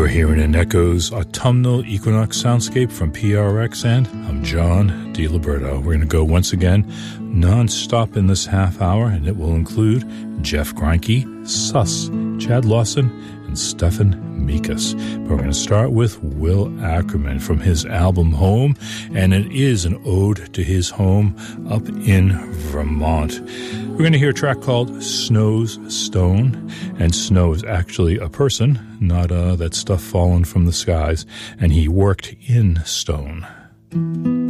You're hearing an Echoes autumnal equinox soundscape from PRX, and I'm John DiLiberto. We're going to go once again non-stop in this half hour, and it will include Jeff Greinke, Sus, Chad Lawson, and Stefan Mikas. But we're going to start with Will Ackerman from his album Home, and it is an ode to his home up in Vermont. We're going to hear a track called Snow's Stone, and Snow is actually a person, not that stuff falling from the skies, and he worked in stone.